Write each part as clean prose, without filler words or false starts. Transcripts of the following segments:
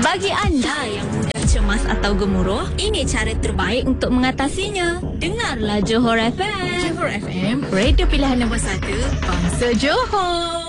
Bagi anda yang mudah cemas atau gemuruh, ini cara terbaik untuk mengatasinya. Dengarlah Johor FM. Johor FM, radio pilihan nombor 1, bangsa Johor.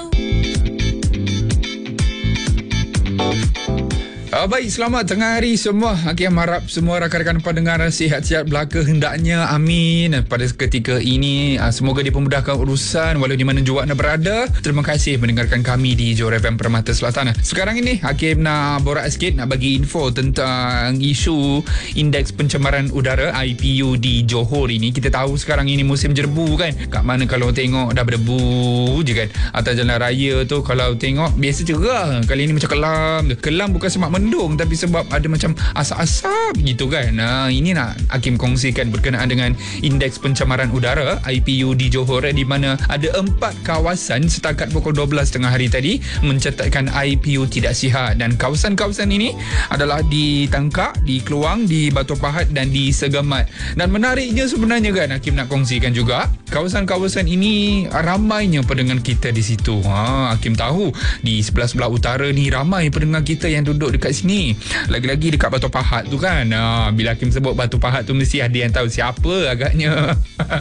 Baik, selamat tengah hari semua. Hakim harap semua rakan-rakan pendengar sihat-sihat belaka hendaknya. Amin. Pada ketika ini, semoga dipermudahkan urusan walau di mana jua anda berada. Terima kasih mendengarkan kami di Johor FM Permata Selatan. Sekarang ini, Hakim nak borak sikit, nak bagi info tentang isu indeks pencemaran udara IPU di Johor ini. Kita tahu sekarang ini musim jerbu kan. Kat mana kalau tengok dah berdebu je kan. Atas jalan raya tu kalau tengok biasa cerah. Kali ini macam kelam. Kelam bukan sebab mendung, tapi sebab ada macam asap-asap gitu kan. Ini nak Hakim kongsikan berkenaan dengan indeks pencemaran udara IPU di Johor, di mana ada 4 kawasan setakat pukul 12 tengah hari tadi mencatatkan IPU tidak sihat, dan kawasan-kawasan ini adalah di Tangkak, di Kluang, di Batu Pahat dan di Segamat. Dan menariknya sebenarnya kan, Hakim nak kongsikan juga kawasan-kawasan ini ramainya pendengar kita di situ. Hakim tahu di sebelah-sebelah utara ni ramai pendengar kita yang duduk dekat sini, lagi-lagi dekat Batu Pahat tu kan. Bila Hakim sebut Batu Pahat tu mesti ada yang tahu siapa agaknya.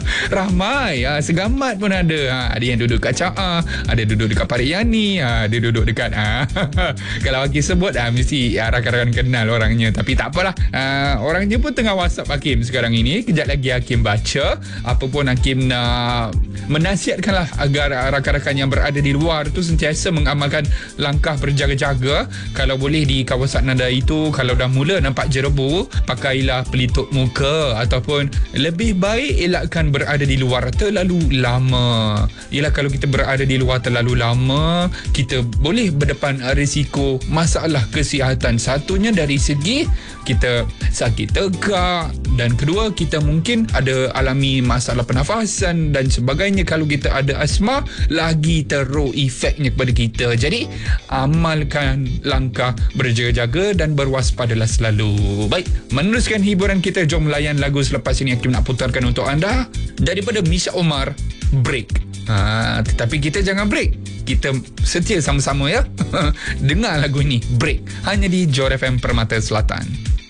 Ramai. Segamat pun ada. Ada yang duduk kat Ca'a, ada duduk dekat Parit Yani, ada duduk dekat kalau Hakim sebut mesti rakan-rakan kenal orangnya. Tapi tak apalah, orangnya pun tengah WhatsApp Hakim sekarang ini. Kejap lagi Hakim baca. Apa pun Hakim nak menasihatkanlah agar rakan-rakan yang berada di luar tu sentiasa mengamalkan langkah berjaga-jaga. Kalau boleh di kawasan anda itu, kalau dah mula nampak jerebu, pakailah pelitup muka, ataupun lebih baik elakkan berada di luar terlalu lama. Ialah kalau kita berada di luar terlalu lama, kita boleh berdepan risiko masalah kesihatan. Satunya dari segi kita sakit tegak, dan kedua kita mungkin ada alami masalah pernafasan dan sebagainya. Kalau kita ada asma, lagi teruk efeknya kepada kita. Jadi amalkan langkah berjaga-jaga dan berwaspadalah selalu. Baik, meneruskan hiburan kita, jom layan lagu selepas ini. Hakim nak putarkan untuk anda daripada Misha Omar, Break. Tetapi kita jangan break, kita setia sama-sama ya. Dengar lagu ini, Break, hanya di Johor FM Permata Selatan.